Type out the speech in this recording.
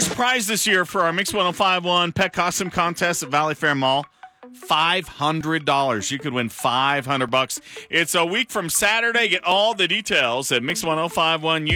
First prize this year for our Mix 1051 Pet Costume Contest at Valley Fair Mall. $500. You could win $500. It's a week from Saturday. Get all the details at Mix 1051.